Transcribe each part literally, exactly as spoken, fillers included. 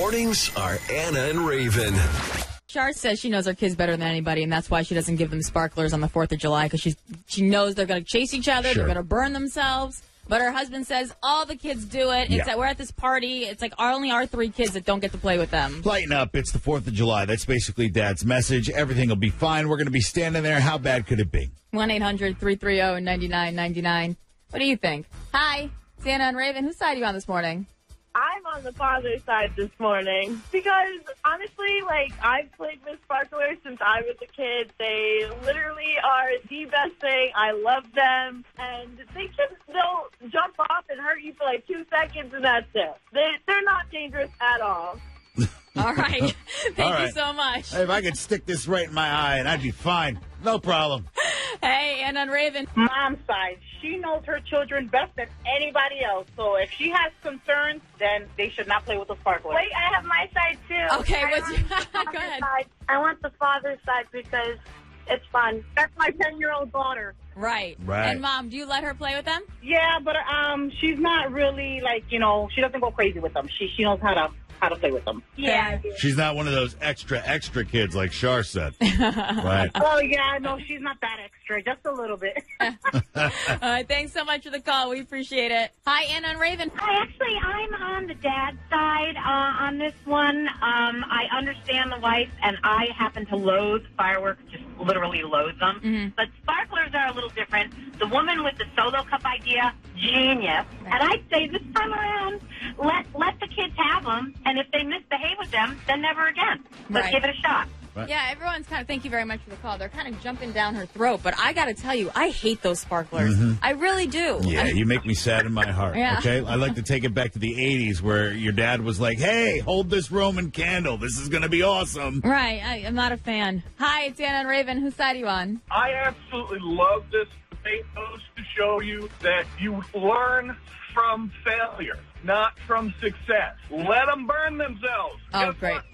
Mornings are Anna and Raven. Char says she knows her kids better than anybody, and that's why she doesn't give them sparklers on the fourth of July, because she she knows they're going to chase each other, Sure. they're going to burn themselves. But her husband says all the kids do it. Yeah. It's that we're at this party. It's like only our three kids that don't get to play with them. Lighten up. It's the fourth of July. That's basically Dad's message. Everything will be fine. We're going to be standing there. How bad could it be? one eight hundred three three zero nine nine nine nine. What do you think? Hi, it's Anna and Raven. Whose side are you on this morning? I'm on the father's side this morning because, honestly, like, I've played with sparklers since I was a kid. They literally are the best thing. I love them. And they just don't jump off and hurt you for, like, two seconds, and that's it. They, they're not dangerous at all. All right. Thank All right. you so much. Hey, if I could stick this right in my eye, and I'd be fine. No problem. Hey, Anna and Raven. Mom's side, she knows her children best than anybody else. So if she has concerns, then they should not play with the sparklers. Wait, I have my side, too. Okay, I what's want your... the father's Go ahead. side. I want the father's side because it's fun. That's my ten-year-old daughter. Right. Right. And, Mom, do you let her play with them? Yeah, but um, she's not really like, you know, she doesn't go crazy with them. She she knows how to how to play with them. Yeah. She's not one of those extra, extra kids like Shar said. Right. Oh yeah, no, she's not that extra, just a little bit. All right, thanks so much for the call. We appreciate it. Hi, Anna and Raven. Hi, actually, I'm on the dad's side uh, on this one. Um, I understand the wife, and I happen to loathe fireworks, just literally loathe them. Mm-hmm. But sparklers are a little different. The woman with the solo cup idea, genius. And I'd say this time around, let let the kids have them, and if they misbehave with them, then never again. Let's Right. give it a shot. Right. Yeah, everyone's kind of, thank you very much for the call. They're kind of jumping down her throat, but I got to tell you, I hate those sparklers. I really do. Yeah, I- you make me sad in my heart. Yeah. Okay, I like to take it back to the eighties where your dad was like, "Hey, hold this Roman candle. This is going to be awesome." Right, I, I'm not a fan. Hi, it's Anna and Raven. Whose side are you on? I absolutely love this. It goes to show you that you learn from failure, not from success. Let them burn themselves. Oh, Guess great.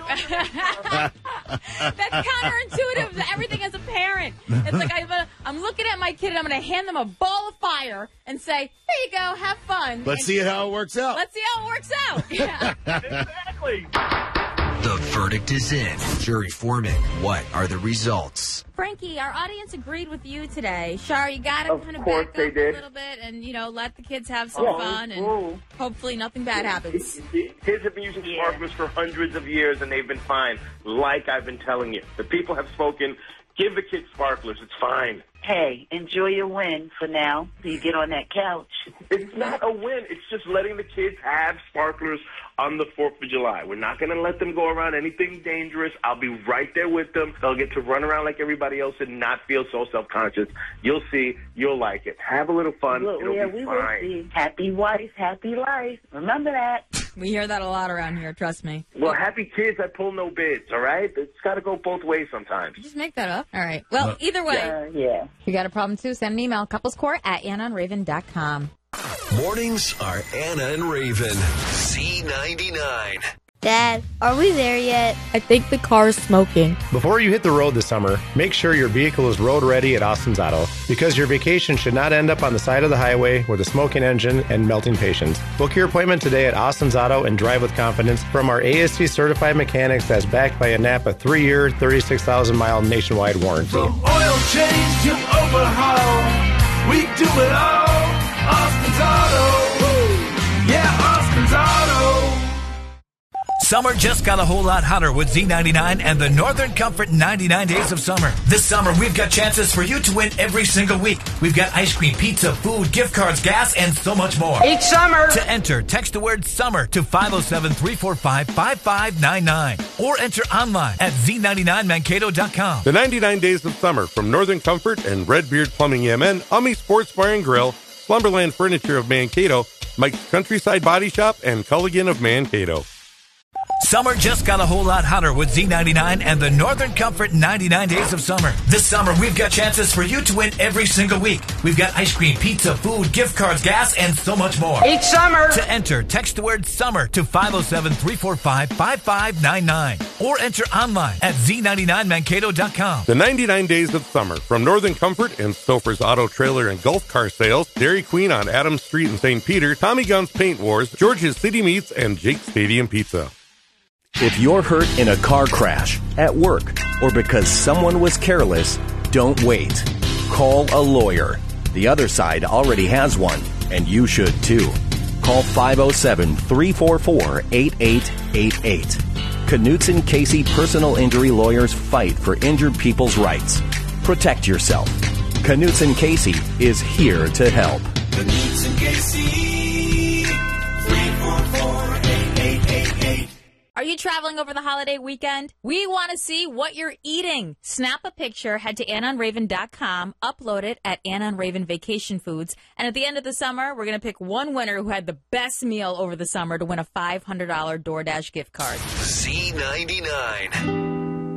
what? That's counterintuitive to everything as a parent. It's like I'm, gonna, I'm looking at my kid and I'm going to hand them a ball of fire and say, "Here you go, have fun." Let's And see how it works out. Let's see how it works out. Yeah. Exactly. The verdict is in. Jury foreman, what are the results? Frankie, our audience agreed with you today. Shar, you got to Of kind of course back they up did. a little bit and, you know, let the kids have some Yeah. fun and Ooh. hopefully nothing bad happens. Kids have been using sparklers for hundreds of years, and they've been fine. Like I've been telling you, the people have spoken. Give the kids sparklers. It's fine. Hey, enjoy your win for now. So you get on that couch. It's not a win. It's just letting the kids have sparklers on the fourth of July. We're not going to let them go around anything dangerous. I'll be right there with them. They'll get to run around like everybody else and not feel so self-conscious. You'll see. You'll like it. Have a little fun. Look, It'll yeah, be we will fine. see. Happy wife, happy life. Remember that. We hear that a lot around here, trust me. Well, happy kids, I pull no bids, all right? It's got to go both ways sometimes. Just make that up. All right. Well, either way, Uh, yeah. if you got a problem too, send an email, couplescourt at anna and raven dot com. Mornings are Anna and Raven. Z ninety-nine. Dad, are we there yet? I think the car is smoking. Before you hit the road this summer, make sure your vehicle is road ready at Austin's Auto, because your vacation should not end up on the side of the highway with a smoking engine and melting patience. Book your appointment today at Austin's Auto and drive with confidence from our A S C certified mechanics that's backed by a Napa three-year, thirty-six thousand mile nationwide warranty. From oil change to overhaul, we do it all. Austin's Auto. Yeah, Austin's Auto. Summer just got a whole lot hotter with Z ninety-nine and the Northern Comfort ninety-nine Days of Summer. This summer, we've got chances for you to win every single week. We've got ice cream, pizza, food, gift cards, gas, and so much more. Each summer. To enter, text the word SUMMER to five oh seven, three four five, five five nine nine or enter online at z ninety-nine mankato dot com. The ninety-nine Days of Summer from Northern Comfort and Redbeard Plumbing E M N, Ummy Sports Bar and Grill, Slumberland Furniture of Mankato, Mike's Countryside Body Shop, and Culligan of Mankato. Summer just got a whole lot hotter with Z ninety-nine and the Northern Comfort ninety-nine Days of Summer. This summer, we've got chances for you to win every single week. We've got ice cream, pizza, food, gift cards, gas, and so much more. Each summer. To enter, text the word SUMMER to five oh seven, three four five, five five nine nine or enter online at z ninety-nine mankato dot com. The ninety-nine Days of Summer from Northern Comfort and Stouffer's Auto Trailer and Golf Car Sales, Dairy Queen on Adams Street in Saint Peter, Tommy Gunn's Paint Wars, George's City Meats, and Jake's Stadium Pizza. If you're hurt in a car crash, at work, or because someone was careless, don't wait. Call a lawyer. The other side already has one, and you should too. Call five oh seven, three four four, eight eight eight eight. Knutson Casey Personal Injury Lawyers fight for injured people's rights. Protect yourself. Knutson Casey is here to help. Knutson Casey, three four four, eight eight eight eight. Are you traveling over the holiday weekend? We want to see what you're eating. Snap a picture, head to Ann Raven dot com, upload it at Ann Raven Vacation Foods, and at the end of the summer, we're going to pick one winner who had the best meal over the summer to win a five hundred dollars DoorDash gift card. Z ninety-nine.